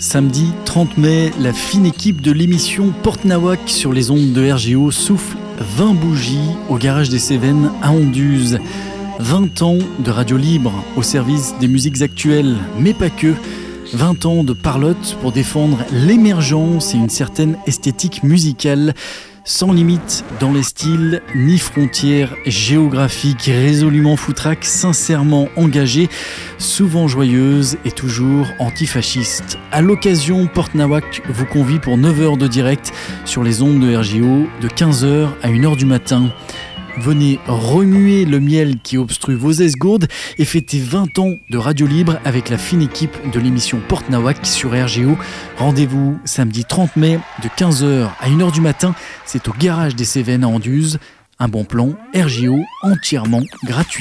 Samedi 30 mai, la fine équipe de l'émission Porte Nawak sur les ondes de RGO souffle 20 bougies au garage des Cévennes à Anduze. 20 ans de radio libre au service des musiques actuelles, mais pas que. 20 ans de parlotte pour défendre l'émergence et une certaine esthétique musicale. Sans limite dans les styles, ni frontières géographiques, résolument foutraque, sincèrement engagée, souvent joyeuse et toujours antifasciste. À l'occasion, Porte Nawak vous convie pour 9 heures de direct sur les ondes de RGO de 15h à 1h du matin. Venez remuer le miel qui obstrue vos esgourdes et fêtez 20 ans de radio libre avec la fine équipe de l'émission Porte Nawak sur RGO. Rendez-vous samedi 30 mai de 15h à 1h du matin. C'est au garage des Cévennes à Anduze. Un bon plan RGO entièrement gratuit.